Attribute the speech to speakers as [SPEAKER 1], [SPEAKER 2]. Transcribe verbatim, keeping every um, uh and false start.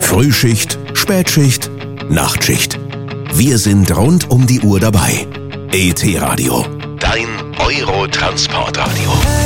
[SPEAKER 1] Frühschicht, Spätschicht, Nachtschicht. Wir sind rund um die Uhr dabei. E T Radio, dein Eurotransportradio.